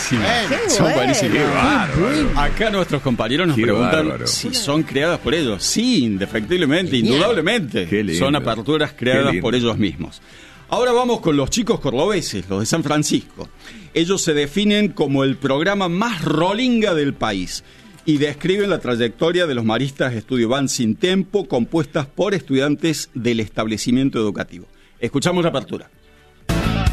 buenísimas. Son buenísimas. Qué bárbaro. Acá nuestros compañeros nos preguntan si son creadas por ellos. Sí, indefectiblemente, indudablemente. Son aperturas creadas por ellos mismos. Ahora vamos con los chicos cordobeses, los de San Francisco. Ellos se definen como el programa más rolinga del país y describen la trayectoria de los maristas Estudio Van Sin Tempo, compuestas por estudiantes del establecimiento educativo. Escuchamos la apertura.